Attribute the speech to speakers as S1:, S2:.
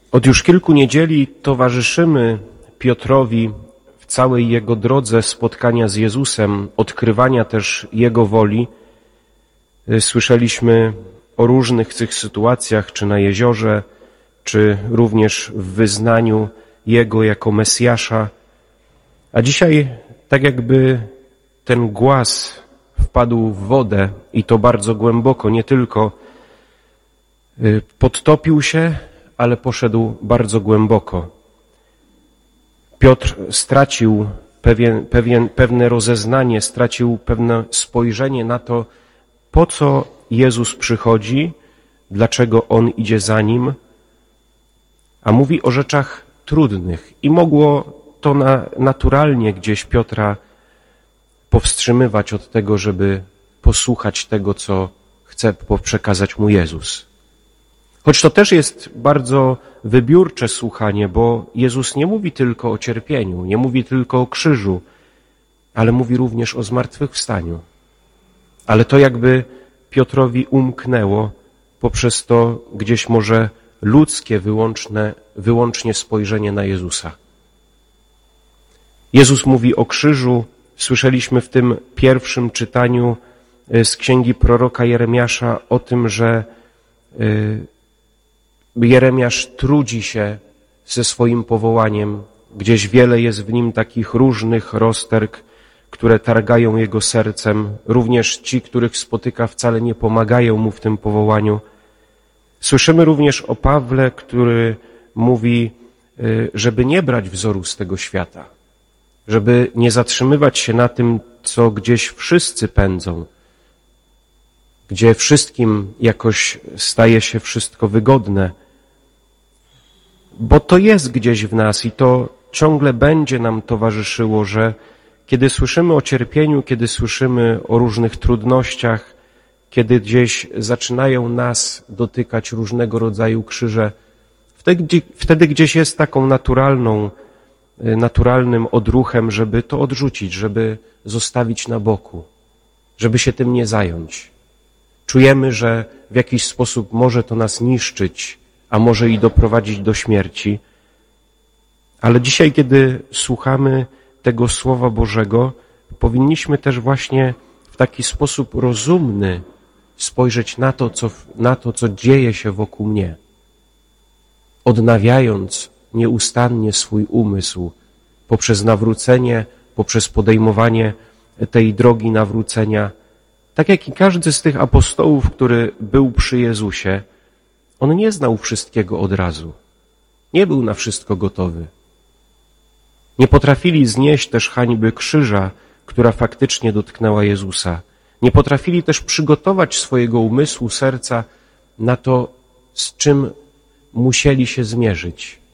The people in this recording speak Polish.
S1: Od już kilku niedzieli towarzyszymy Piotrowi w całej jego drodze spotkania z Jezusem, odkrywania też Jego woli. Słyszeliśmy o różnych tych sytuacjach, czy na jeziorze, czy również w wyznaniu Jego jako Mesjasza. A dzisiaj tak jakby ten głaz wpadł w wodę i to bardzo głęboko, nie tylko podtopił się, ale poszedł bardzo głęboko. Piotr stracił pewne rozeznanie, stracił pewne spojrzenie na to, po co Jezus przychodzi, dlaczego On idzie za Nim, a mówi o rzeczach trudnych i mogło to naturalnie gdzieś Piotra powstrzymywać od tego, żeby posłuchać tego, co chce przekazać mu Jezus. Choć to też jest bardzo wybiórcze słuchanie, bo Jezus nie mówi tylko o cierpieniu, nie mówi tylko o krzyżu, ale mówi również o zmartwychwstaniu. Ale to jakby Piotrowi umknęło poprzez to gdzieś może ludzkie, wyłącznie spojrzenie na Jezusa. Jezus mówi o krzyżu. Słyszeliśmy w tym pierwszym czytaniu z księgi proroka Jeremiasza o tym, że Jeremiasz trudzi się ze swoim powołaniem. Gdzieś wiele jest w nim takich różnych rozterk, które targają jego sercem. Również ci, których spotyka, wcale nie pomagają mu w tym powołaniu. Słyszymy również o Pawle, który mówi, żeby nie brać wzoru z tego świata, żeby nie zatrzymywać się na tym, co gdzieś wszyscy pędzą, gdzie wszystkim jakoś staje się wszystko wygodne, bo to jest gdzieś w nas i to ciągle będzie nam towarzyszyło, że kiedy słyszymy o cierpieniu, kiedy słyszymy o różnych trudnościach, kiedy gdzieś zaczynają nas dotykać różnego rodzaju krzyże, wtedy gdzieś jest taką naturalnym odruchem, żeby to odrzucić, żeby zostawić na boku, żeby się tym nie zająć. Czujemy, że w jakiś sposób może to nas niszczyć, a może i doprowadzić do śmierci. Ale dzisiaj, kiedy słuchamy tego Słowa Bożego, powinniśmy też właśnie w taki sposób rozumny spojrzeć na to, co dzieje się wokół mnie, odnawiając nieustannie swój umysł poprzez nawrócenie, poprzez podejmowanie tej drogi nawrócenia. Tak jak i każdy z tych apostołów, który był przy Jezusie, on nie znał wszystkiego od razu. Nie był na wszystko gotowy. Nie potrafili znieść też hańby krzyża, która faktycznie dotknęła Jezusa. Nie potrafili też przygotować swojego umysłu, serca na to, z czym musieli się zmierzyć.